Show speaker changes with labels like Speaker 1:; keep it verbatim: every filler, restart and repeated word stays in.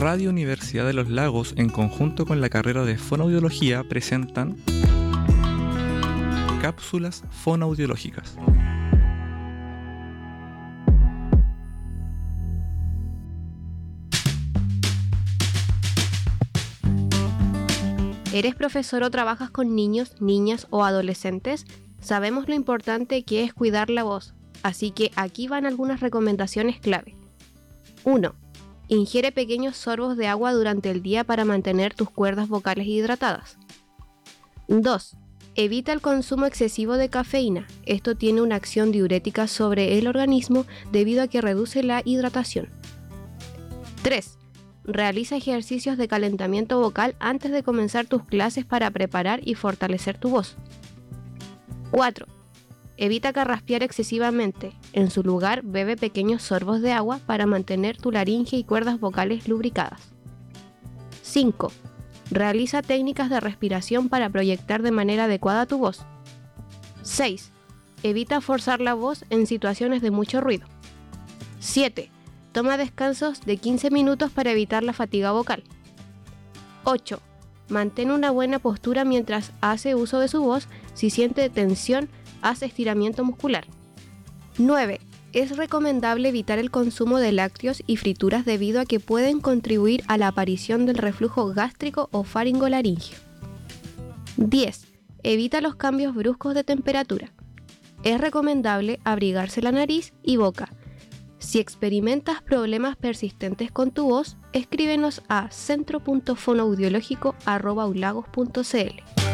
Speaker 1: Radio Universidad de los Lagos, en conjunto con la carrera de Fonoaudiología, presentan Cápsulas Fonoaudiológicas.
Speaker 2: ¿Eres profesor o trabajas con niños, niñas o adolescentes? Sabemos lo importante que es cuidar la voz, así que aquí van algunas recomendaciones clave. uno. Ingiere pequeños sorbos de agua durante el día para mantener tus cuerdas vocales hidratadas. dos. Evita el consumo excesivo de cafeína. Esto tiene una acción diurética sobre el organismo debido a que reduce la hidratación. tres. Realiza ejercicios de calentamiento vocal antes de comenzar tus clases para preparar y fortalecer tu voz. cuatro. Evita carraspear excesivamente. En su lugar, bebe pequeños sorbos de agua para mantener tu laringe y cuerdas vocales lubricadas. cinco. Realiza técnicas de respiración para proyectar de manera adecuada tu voz. seis. Evita forzar la voz en situaciones de mucho ruido. siete. Toma descansos de quince minutos para evitar la fatiga vocal. ocho. Mantén una buena postura mientras hace uso de su voz. Si siente tensión, haz estiramiento muscular. nueve. Es recomendable evitar el consumo de lácteos y frituras debido a que pueden contribuir a la aparición del reflujo gástrico o faringolaringio. diez. Evita los cambios bruscos de temperatura. Es recomendable abrigarse la nariz y boca. Si experimentas problemas persistentes con tu voz, escríbenos a centro punto fonoaudiológico arroba ulagos punto c l.